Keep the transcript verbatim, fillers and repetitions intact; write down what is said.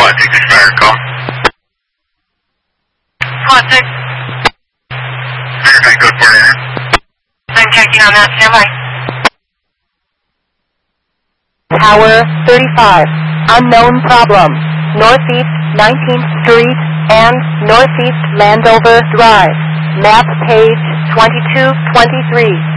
Quad six expired call. Quad six. Verify code forty-nine. I'm checking on that. Stand by. Tower thirty-five. Unknown problem. Northeast nineteenth Street and Northeast Landover Drive. Map page twenty-two twenty-three.